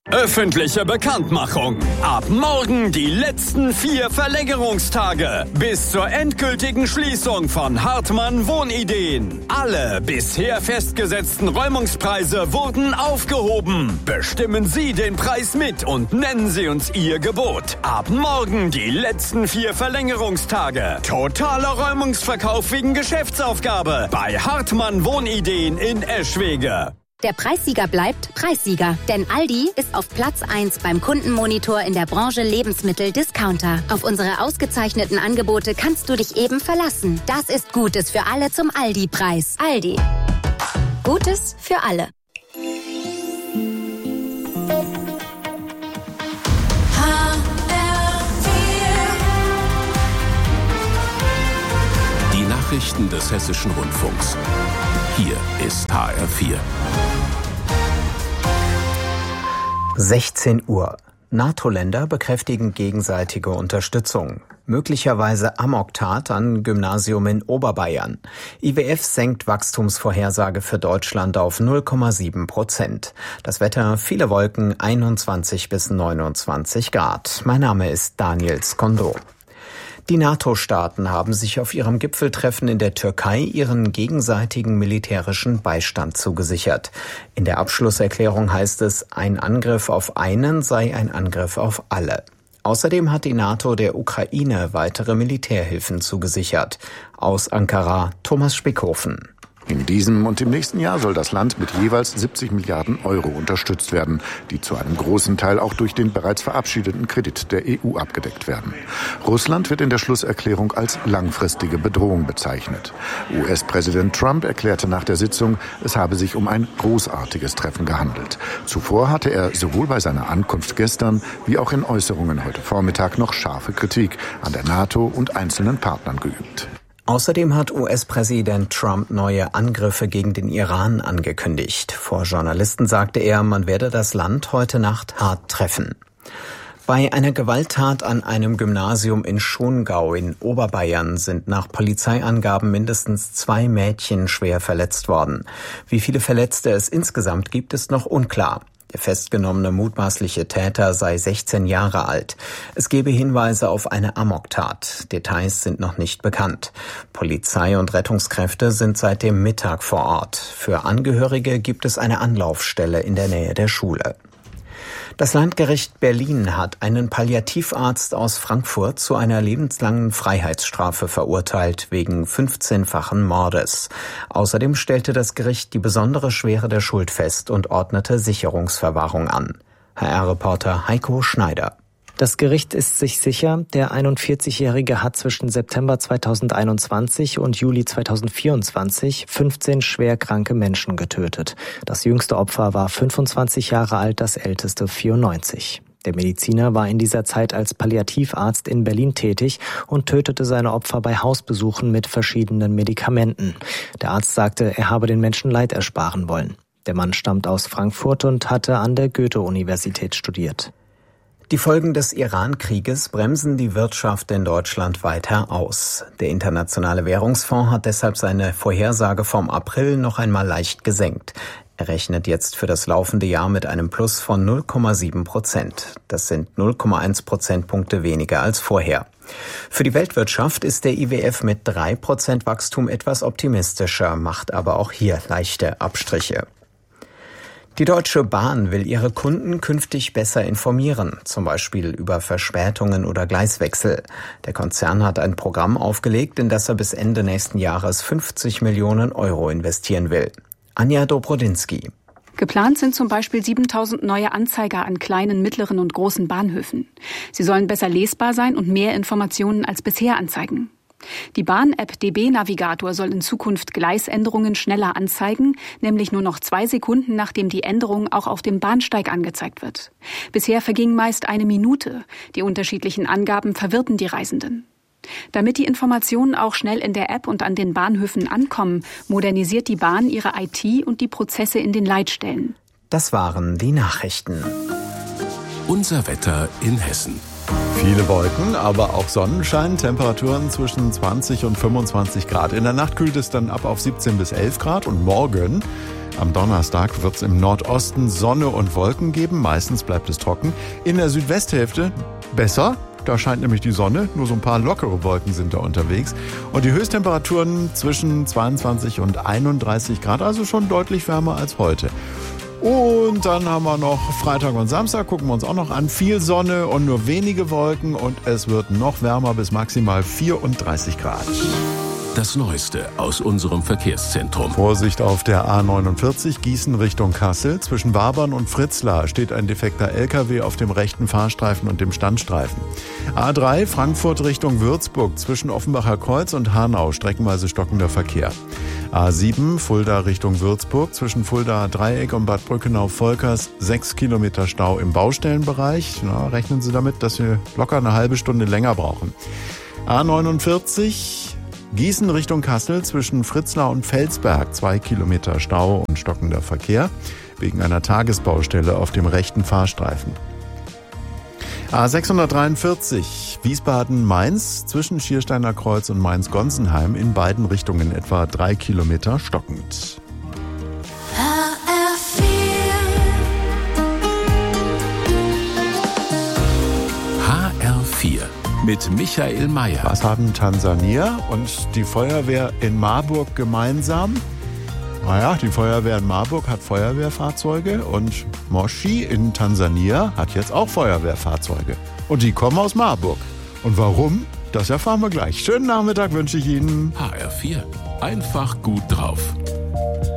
Öffentliche Bekanntmachung. Ab morgen die letzten 4 Verlängerungstage bis zur endgültigen Schließung von Hartmann Wohnideen. Alle bisher festgesetzten Räumungspreise wurden aufgehoben. Bestimmen Sie den Preis mit und nennen Sie uns Ihr Gebot. Ab morgen die letzten 4 Verlängerungstage. Totaler Räumungsverkauf wegen Geschäftsaufgabe bei Hartmann Wohnideen in Eschwege. Der Preissieger bleibt Preissieger, denn Aldi ist auf Platz 1 beim Kundenmonitor in der Branche Lebensmittel-Discounter. Auf unsere ausgezeichneten Angebote kannst du dich eben verlassen. Das ist Gutes für alle zum Aldi-Preis. Aldi. Gutes für alle. Die Nachrichten des Hessischen Rundfunks. Hier ist HR4. 16 Uhr. NATO-Länder bekräftigen gegenseitige Unterstützung. Möglicherweise Amoktat an Gymnasium in Oberbayern. IWF senkt Wachstumsvorhersage für Deutschland auf 0,7%. Das Wetter, viele Wolken, 21 bis 29 Grad. Mein Name ist Daniel Skondo. Die NATO-Staaten haben sich auf ihrem Gipfeltreffen in der Türkei ihren gegenseitigen militärischen Beistand zugesichert. In der Abschlusserklärung heißt es, ein Angriff auf einen sei ein Angriff auf alle. Außerdem hat die NATO der Ukraine weitere Militärhilfen zugesichert. Aus Ankara, Thomas Spickhofen. In diesem und im nächsten Jahr soll das Land mit jeweils 70 Milliarden Euro unterstützt werden, die zu einem großen Teil auch durch den bereits verabschiedeten Kredit der EU abgedeckt werden. Russland wird in der Schlusserklärung als langfristige Bedrohung bezeichnet. US-Präsident Trump erklärte nach der Sitzung, es habe sich um ein großartiges Treffen gehandelt. Zuvor hatte er sowohl bei seiner Ankunft gestern wie auch in Äußerungen heute Vormittag noch scharfe Kritik an der NATO und einzelnen Partnern geübt. Außerdem hat US-Präsident Trump neue Angriffe gegen den Iran angekündigt. Vor Journalisten sagte er, man werde das Land heute Nacht hart treffen. Bei einer Gewalttat an einem Gymnasium in Schongau in Oberbayern sind nach Polizeiangaben mindestens 2 Mädchen schwer verletzt worden. Wie viele Verletzte es insgesamt gibt, ist noch unklar. Der festgenommene mutmaßliche Täter sei 16 Jahre alt. Es gebe Hinweise auf eine Amoktat. Details sind noch nicht bekannt. Polizei und Rettungskräfte sind seit dem Mittag vor Ort. Für Angehörige gibt es eine Anlaufstelle in der Nähe der Schule. Das Landgericht Berlin hat einen Palliativarzt aus Frankfurt zu einer lebenslangen Freiheitsstrafe verurteilt wegen 15-fachen Mordes. Außerdem stellte das Gericht die besondere Schwere der Schuld fest und ordnete Sicherungsverwahrung an. HR-Reporter Heiko Schneider. Das Gericht ist sich sicher, der 41-Jährige hat zwischen September 2021 und Juli 2024 15 schwer kranke Menschen getötet. Das jüngste Opfer war 25 Jahre alt, das älteste 94. Der Mediziner war in dieser Zeit als Palliativarzt in Berlin tätig und tötete seine Opfer bei Hausbesuchen mit verschiedenen Medikamenten. Der Arzt sagte, er habe den Menschen Leid ersparen wollen. Der Mann stammt aus Frankfurt und hatte an der Goethe-Universität studiert. Die Folgen des Iran-Krieges bremsen die Wirtschaft in Deutschland weiter aus. Der Internationale Währungsfonds hat deshalb seine Vorhersage vom April noch einmal leicht gesenkt. Er rechnet jetzt für das laufende Jahr mit einem Plus von 0,7%. Das sind 0,1 Prozentpunkte weniger als vorher. Für die Weltwirtschaft ist der IWF mit 3% Wachstum etwas optimistischer, macht aber auch hier leichte Abstriche. Die Deutsche Bahn will ihre Kunden künftig besser informieren, zum Beispiel über Verspätungen oder Gleiswechsel. Der Konzern hat ein Programm aufgelegt, in das er bis Ende nächsten Jahres 50 Millionen Euro investieren will. Anja Dobrodinsky. Geplant sind zum Beispiel 7.000 neue Anzeiger an kleinen, mittleren und großen Bahnhöfen. Sie sollen besser lesbar sein und mehr Informationen als bisher anzeigen. Die Bahn-App DB Navigator soll in Zukunft Gleisänderungen schneller anzeigen, nämlich nur noch 2 Sekunden, nachdem die Änderung auch auf dem Bahnsteig angezeigt wird. Bisher verging meist 1 Minute. Die unterschiedlichen Angaben verwirrten die Reisenden. Damit die Informationen auch schnell in der App und an den Bahnhöfen ankommen, modernisiert die Bahn ihre IT und die Prozesse in den Leitstellen. Das waren die Nachrichten. Unser Wetter in Hessen. Viele Wolken, aber auch Sonnenschein, Temperaturen zwischen 20 und 25 Grad. In der Nacht kühlt es dann ab auf 17 bis 11 Grad und morgen, am Donnerstag, wird es im Nordosten Sonne und Wolken geben. Meistens bleibt es trocken. In der Südwesthälfte besser. Da scheint nämlich die Sonne, nur so ein paar lockere Wolken sind da unterwegs. Und die Höchsttemperaturen zwischen 22 und 31 Grad, also schon deutlich wärmer als heute. Und dann haben wir noch Freitag und Samstag, gucken wir uns auch noch an. Viel Sonne und nur wenige Wolken und es wird noch wärmer bis maximal 34 Grad. Das Neueste aus unserem Verkehrszentrum. Vorsicht auf der A49 Gießen Richtung Kassel. Zwischen Wabern und Fritzlar steht ein defekter LKW auf dem rechten Fahrstreifen und dem Standstreifen. A3 Frankfurt Richtung Würzburg. Zwischen Offenbacher Kreuz und Hanau streckenweise stockender Verkehr. A7 Fulda Richtung Würzburg. Zwischen Fulda Dreieck und Bad Brückenau-Volkers 6 Kilometer Stau im Baustellenbereich. Rechnen Sie damit, dass wir locker eine halbe Stunde länger brauchen. A49 Gießen Richtung Kassel zwischen Fritzlar und Felsberg 2 Kilometer Stau und stockender Verkehr wegen einer Tagesbaustelle auf dem rechten Fahrstreifen. A643 Wiesbaden-Mainz zwischen Schiersteiner Kreuz und Mainz-Gonsenheim in beiden Richtungen etwa 3 Kilometer stockend. HR4 mit Michael Mayer. Was haben Tansania und die Feuerwehr in Marburg gemeinsam? Naja, die Feuerwehr in Marburg hat Feuerwehrfahrzeuge und Moshi in Tansania hat jetzt auch Feuerwehrfahrzeuge. Und die kommen aus Marburg. Und warum? Das erfahren wir gleich. Schönen Nachmittag wünsche ich Ihnen. HR4. Einfach gut drauf.